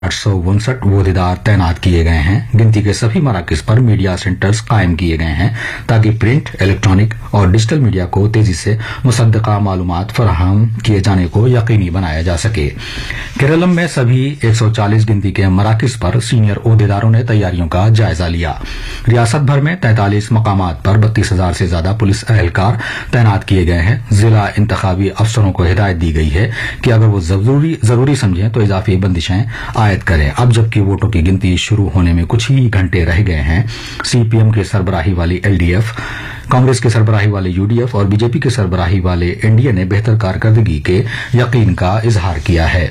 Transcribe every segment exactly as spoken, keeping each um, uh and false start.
आठ सौ उनसठ वोहदेदार तैनात किए गए हैं। गिनती के सभी मराकज पर मीडिया सेंटर्स कायम किए गए हैं ताकि प्रिंट, इलेक्ट्रॉनिक और डिजिटल मीडिया को तेजी से मुसद्दका मालूमात फराहम किए जाने को यकीनी बनाया जा सके। केरलम में सभी एक सौ चालीस गिनती के मराकज पर सीनियर ओहदेदारों ने तैयारियों का जायजा लिया। रियासत भर में तैंतालीस मकामात पर बत्तीस हजार से ज्यादा पुलिस एहलकार तैनात किए गए हैं। जिला इंतखाबी अफसरों को हिदायत दी गई है कि अगर वो जरूरी जरूरी समझें तो इजाफी बंदिशें आयद करें। अब जबकि वोटों की गिनती शुरू होने में कुछ ही घंटे रह गए हैं, सीपीएम के सरबराही वाली एलडीएफ, कांग्रेस के सरबराही वाले यूडीएफ और बीजेपी के सरबराही वाले एनडीए ने बेहतर कारकर्दगी के यकीन का इजहार किया है।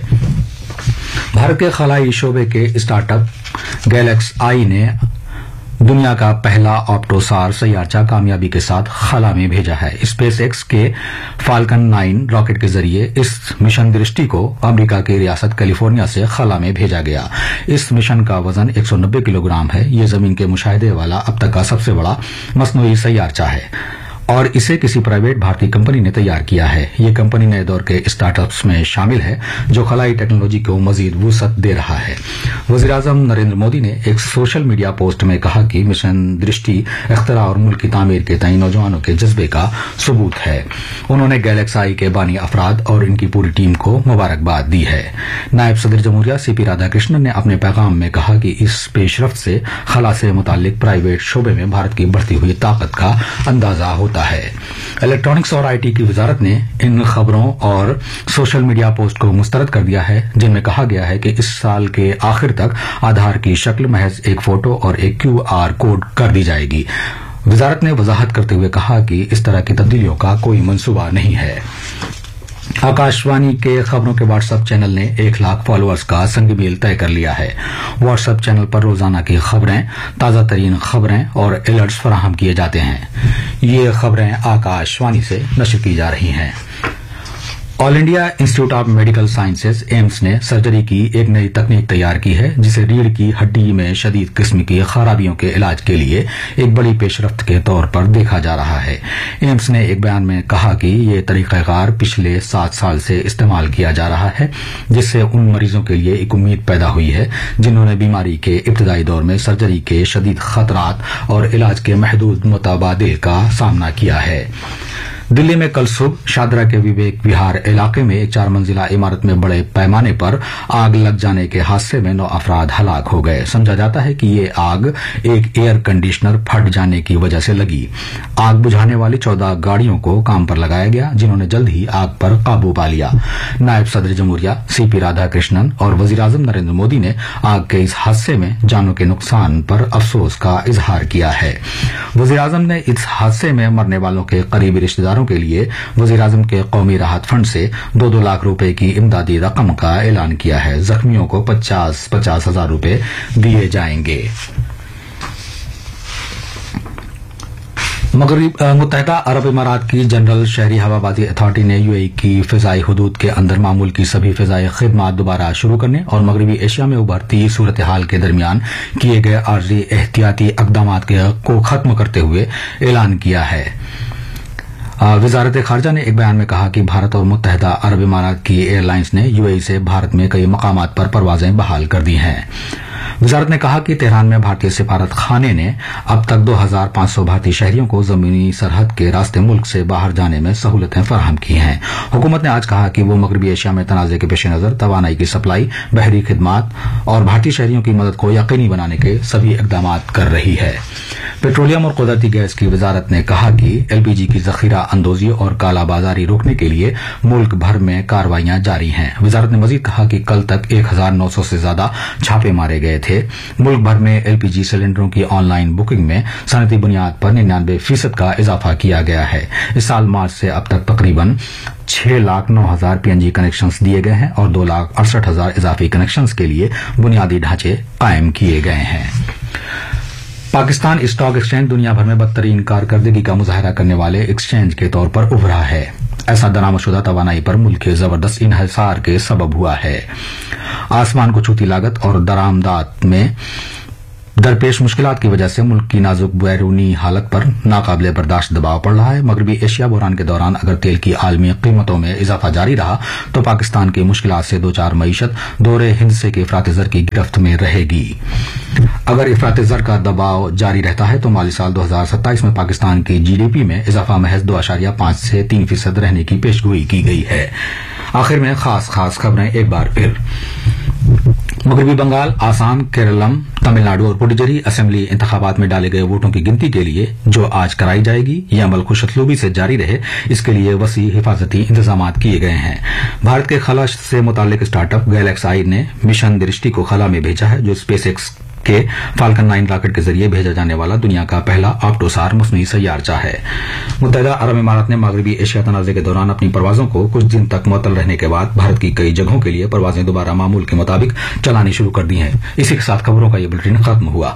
भारत के खलाई शोबे के स्टार्टअप गैलेक्स आई ने दुनिया का पहला ऑप्टोसार सैयारचा कामयाबी के साथ खला में भेजा है। स्पेस एक्स के फाल्कन नाइन रॉकेट के जरिए इस मिशन दृष्टि को अमेरिका की रियासत कैलिफोर्निया से खला में भेजा गया। इस मिशन का वजन एक सौ नब्बे किलोग्राम है। यह जमीन के मुशाहिदे वाला अब तक का सबसे बड़ा मसनूई सैयारचा है और इसे किसी प्राइवेट भारतीय कंपनी ने तैयार किया है। ये कंपनी नए दौर के स्टार्टअप्स में शामिल है जो खलाई टेक्नोलॉजी को मजीद वुसअत दे रहा है। वज़ीर-ए-आज़म नरेंद्र मोदी ने एक सोशल मीडिया पोस्ट में कहा कि मिशन दृष्टि इख्तिरा और मुल्क की तामीर के तई नौजवानों के जज्बे का सबूत है। उन्होंने गैलेक्स आई के बानी अफराद और इनकी पूरी टीम को मुबारकबाद दी है। नायब सदर जमहूरिया सीपी राधाकृष्णन ने अपने पैगाम में कहा कि इस पेशरफ्त से खला से मुताल्लिक प्राइवेट शोबे में भारत की बढ़ती हुई ताकत का अंदाजा होता है। इलेक्ट्रॉनिक्स और आईटी की वजारत ने इन खबरों और सोशल मीडिया पोस्ट को मुस्तरद कर दिया है जिनमें कहा गया है कि इस साल के आखिर तक आधार की शक्ल महज एक फोटो और एक क्यू आर कोड कर दी जाएगी। वजारत ने वजाहत करते हुए कहा कि इस तरह की तब्दीलियों का कोई मंसूबा नहीं है। आकाशवाणी के खबरों के व्हाट्सएप चैनल ने एक लाख फॉलोअर्स का संग-मील तय कर लिया है। व्हाट्सएप चैनल पर रोजाना की खबरें, ताजा तरीन खबरें और अलर्ट्स फराहम किए जाते हैं। ये खबरें आकाशवाणी से नश्र की जा रही हैं। All India institute of medical sciences AIIMS ने सर्जरी की एक नई तकनीक तैयार की है जिसे रीढ़ की हड्डी में शदीद किस्म की खराबियों के इलाज के लिए एक बड़ी पेशरफ्त के तौर पर देखा जा रहा है। एम्स ने एक बयान में कहा कि ये तरीकाकार पिछले सात साल से इस्तेमाल किया जा रहा है जिससे उन मरीजों के लिए एक उम्मीद पैदा हुई है जिन्होंने बीमारी के इब्तदाई दौर में सर्जरी के शदीद खतरात और इलाज के महदूद मुताबादिल का सामना किया है। दिल्ली में कल सुबह शादरा के विवेक विहार इलाके में एक चार मंजिला इमारत में बड़े पैमाने पर आग लग जाने के हादसे में नौ अफराद हलाक हो गए। समझा जाता है कि ये आग एक एयर कंडीशनर फट जाने की वजह से लगी। आग बुझाने वाली चौदह गाड़ियों को काम पर लगाया गया जिन्होंने जल्द ही आग पर काबू पा लिया। नायब सदर जमहूरिया सीपी राधाकृष्णन और वज़ीर-ए-आज़म नरेंद्र मोदी ने आग के इस हादसे में जानों के नुकसान पर अफसोस का इजहार किया है। वज़ीर-ए-आज़म ने इस हादसे में मरने वालों के करीबी रिश्तेदारों के लिए वज़ीर-ए-आज़म के कौमी राहत फंड से दो दो लाख रुपए की इमदादी रकम का ऐलान किया है। जख्मियों को पचास पचास हजार रुपए दिए जाएंगे। मुत्तहिदा अरब इमारात की जनरल शहरी हवाबाजी अथॉरिटी ने यूएई की फिजाई हुदूद के अंदर मामूल की सभी फिजाई खिदमात दोबारा शुरू करने और मगरबी एशिया में उभरती सूरत हाल के दरमियान किए गए आर्जी एहतियाती इकदाम को खत्म करते हुए ऐलान किया है। वजारत खारजा ने एक बयान में कहा कि भारत और मुत्तहिदा अरब इमारात की एयरलाइंस ने यूएई से भारत में कई मकामात पर परवाजें बहाल कर दी हैं। वजारत ने कहा कि तेहरान में भारतीय सिफारत खाने ने अब तक दो हजार पांच सौ भारतीय शहरियों को जमीनी सरहद के रास्ते मुल्क से बाहर जाने में सहूलतें फराहम की हैं। हुकूमत ने आज कहा कि वो मगरबी एशिया में तनाज़े के पेश नजर तवानाई की सप्लाई, बहरी खिदमात और भारतीय शहरियों की मदद को यकीनी बनाने के सभी इकदाम कर रही है। पेट्रोलियम और कुदरती गैस की वजारत ने कहा कि एलपीजी की जखीरा अंदोजी और कालाबाजारी रोकने के लिए मुल्क भर में कार्रवाइयां जारी हैं। वजारत ने मजीद कहा कि कल तक एक हजार नौ सौ से ज्यादा छापे मारे गए थे। मुल्क भर में एलपीजी सिलेंडरों की ऑनलाइन बुकिंग में सनती बुनियाद पर निन्यानवे फीसद का इजाफा किया गया है। इस साल मार्च से अब तक तकरीबन छह लाख नौ हजार पीएनजी कनेक्शंस दिए गए हैं और दो लाख अड़सठ हजार इजाफी कनेक्शंस के लिए बुनियादी ढांचे कायम किए गए हैं। पाकिस्तान स्टॉक एक्सचेंज दुनिया भर में बदतरीन कारकर्दगी का मुजाहरा करने वाले एक्सचेंज के तौर पर उभरा है। ऐसा दरामदशुदा तवानाई पर मुल्क के जबरदस्त इन्हिसार के सबब हुआ है। आसमान को छूती लागत और दरामदात में दरपेश मुश्किलात की वजह से मुल्क की नाजुक बैरूनी हालत पर नाकाबिले बर्दाश्त दबाव पड़ रहा है। मगरबी एशिया बहरान के दौरान अगर तेल की आलमी कीमतों में इजाफा जारी रहा तो पाकिस्तान की मुश्किलात से दो चार मईशत दौरे हिंद से के इफरात ज़र की गिरफ्त में रहेगी। अगर इफरात ज़र का दबाव जारी रहता है तो माली साल दो हजार सत्ताईस में पाकिस्तान की जीडीपी में इजाफा महज दो अशारिया पांच से तीन फीसद रहने की पेशगोई की गई है। आखिर में खास खास खबरें एक बार फिर। मगरबी बंगाल, आसाम, केरलम, तमिलनाडु और पुडुचेरी असेंबली इंतखाबात में डाले गए वोटों की गिनती के लिए जो आज कराई जाएगी, यह अमल खुशअस्लूबी से जारी रहे, इसके लिए वसी हिफाजती इंतजाम किए गए हैं। भारत के खला से मुतालिक स्टार्टअप गैलेक्साई ने मिशन दृष्टि को खला में भेजा है, जो स्पेस एक्स के फाल्कन नाइन रॉकेट के जरिए भेजा जाने वाला दुनिया का पहला ऑप्टोसार मसनूई सैयारचा है। मुत्तहिदा अरब इमारात ने मगरबी एशिया तनाज़े के दौरान अपनी परवाजों को कुछ दिन तक मुअत्तल रहने के बाद भारत की कई जगहों के लिए परवाजें दोबारा मामूल के मुताबिक चलानी शुरू कर दी हैं। इसी के साथ खबरों का ये बुलेटिन खत्म हुआ।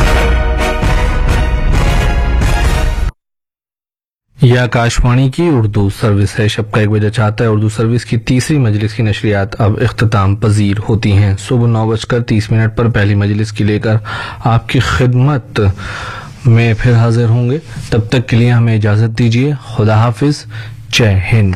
यह आकाशवाणी की उर्दू सर्विस है। शब का एक बजे चाहता है उर्दू सर्विस की तीसरी मजलिस की नशरियात अब इख्तिताम पजीर होती हैं। सुबह नौ बजकर तीस मिनट पर पहली मजलिस की लेकर आपकी खिदमत में फिर हाजिर होंगे। तब तक के लिए हमें इजाजत दीजिए। खुदा हाफिज। जय हिंद।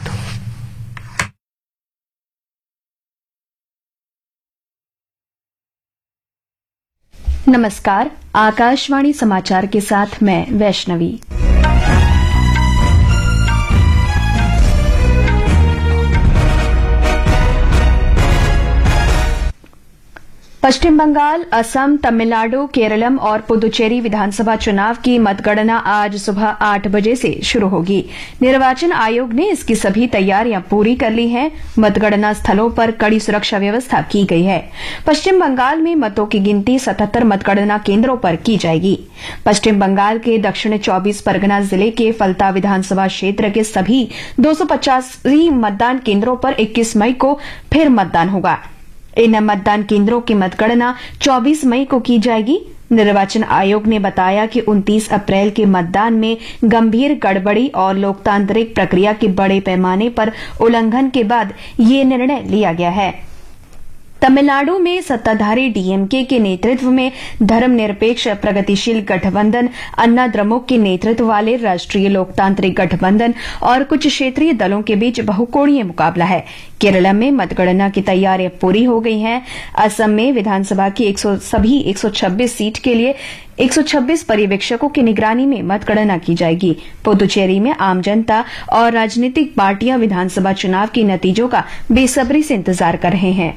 नमस्कार, आकाशवाणी समाचार के साथ मैं वैष्णवी। पश्चिम बंगाल, असम, तमिलनाडु, केरलम और पुदुचेरी विधानसभा चुनाव की मतगणना आज सुबह आठ बजे से शुरू होगी। निर्वाचन आयोग ने इसकी सभी तैयारियां पूरी कर ली हैं। मतगणना स्थलों पर कड़ी सुरक्षा व्यवस्था की गई है। पश्चिम बंगाल में मतों की गिनती सतहत्तर मतगणना केंद्रों पर की जाएगी। पश्चिम बंगाल के दक्षिण चौबीस परगना जिले के फलता विधानसभा क्षेत्र के सभी दो सौ पचासी मतदान केंद्रों पर इक्कीस मई को फिर मतदान होगा। इन मतदान केंद्रों की मतगणना चौबीस मई को की जाएगी। निर्वाचन आयोग ने बताया कि उनतीस अप्रैल के मतदान में गंभीर गड़बड़ी और लोकतांत्रिक प्रक्रिया के बड़े पैमाने पर उल्लंघन के बाद ये निर्णय लिया गया है। तमिलनाडु में सत्ताधारी डीएमके के नेतृत्व में धर्मनिरपेक्ष प्रगतिशील गठबंधन, अन्ना द्रमुक के नेतृत्व वाले राष्ट्रीय लोकतांत्रिक गठबंधन और कुछ क्षेत्रीय दलों के बीच बहुकोणीय मुकाबला है। केरल में मतगणना की तैयारियां पूरी हो गई हैं। असम में विधानसभा की एक सौ सभी एक सौ छब्बीस सीट के लिए एक सौ छब्बीस पर्यवेक्षकों की निगरानी में मतगणना की जाएगी। पुदुचेरी में आम जनता और राजनीतिक पार्टियां विधानसभा चुनाव के नतीजों का बेसब्री से इंतजार कर रहे हैं।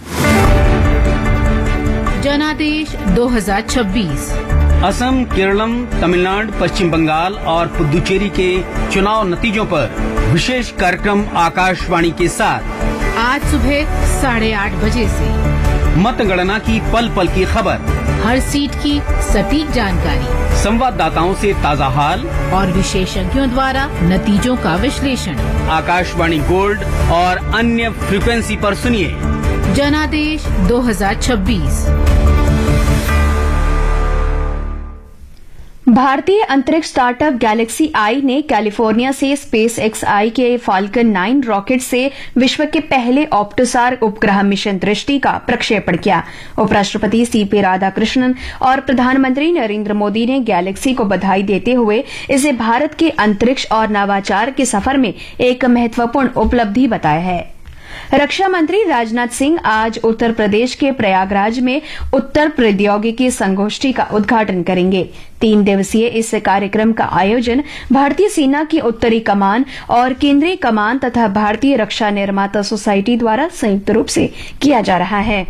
जनादेश दो हज़ार छब्बीस। असम, केरलम, तमिलनाडु, पश्चिम बंगाल और पुदुचेरी के चुनाव नतीजों पर विशेष कार्यक्रम आकाशवाणी के साथ आज सुबह साढ़े आठ बजे से मतगणना की पल पल की खबर, हर सीट की सटीक जानकारी, संवाददाताओं से ताजा हाल और विशेषज्ञों द्वारा नतीजों का विश्लेषण। आकाशवाणी गोल्ड और अन्य फ्रीक्वेंसी पर सुनिए जनादेश दो हज़ार छब्बीस। भारतीय अंतरिक्ष स्टार्टअप गैलेक्सी आई ने कैलिफोर्निया से स्पेस एक्स आई के फाल्कन नाइन रॉकेट से विश्व के पहले ऑप्टोसार उपग्रह मिशन दृष्टि का प्रक्षेपण किया। उपराष्ट्रपति सीपी राधाकृष्णन और प्रधानमंत्री नरेंद्र मोदी ने गैलेक्सी को बधाई देते हुए इसे भारत के अंतरिक्ष और नवाचार के सफर में एक महत्वपूर्ण उपलब्धि बताया है। रक्षा मंत्री राजनाथ सिंह आज उत्तर प्रदेश के प्रयागराज में उत्तर प्रौद्योगिकी संगोष्ठी का उद्घाटन करेंगे। तीन दिवसीय इस कार्यक्रम का आयोजन भारतीय सेना की उत्तरी कमान और केंद्रीय कमान तथा भारतीय रक्षा निर्माता सोसाइटी द्वारा संयुक्त रूप से किया जा रहा है।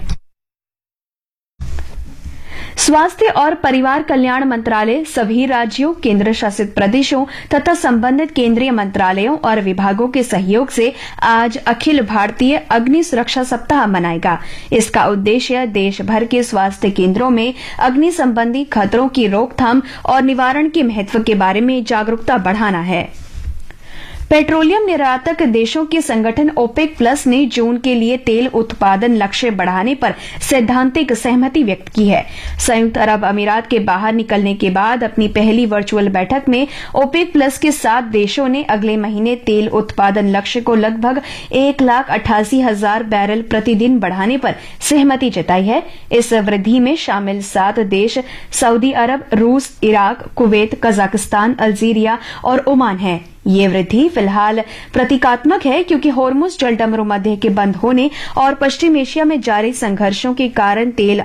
स्वास्थ्य और परिवार कल्याण मंत्रालय सभी राज्यों, केंद्र शासित प्रदेशों तथा संबंधित केंद्रीय मंत्रालयों और विभागों के सहयोग से आज अखिल भारतीय अग्नि सुरक्षा सप्ताह मनाएगा। इसका उद्देश्य देश भर के स्वास्थ्य केंद्रों में अग्नि संबंधी खतरों की रोकथाम और निवारण के महत्व के बारे में जागरूकता बढ़ाना है। पेट्रोलियम निर्यातक देशों के संगठन ओपेक प्लस ने जून के लिए तेल उत्पादन लक्ष्य बढ़ाने पर सैद्धांतिक सहमति व्यक्त की है। संयुक्त अरब अमीरात के बाहर निकलने के बाद अपनी पहली वर्चुअल बैठक में ओपेक प्लस के सात देशों ने अगले महीने तेल उत्पादन लक्ष्य को लगभग एक लाख अट्ठासी हजार बैरल प्रतिदिन बढ़ाने पर सहमति जताई है। इस वृद्धि में शामिल सात देश सऊदी अरब, रूस, इराक, कुवैत, कजाकिस्तान, अल्जीरिया और ओमान है। ये वृद्धि फिलहाल प्रतीकात्मक है क्योंकि होर्मुज जलडमरू मध्य के बंद होने और पश्चिम एशिया में जारी संघर्षों के कारण तेल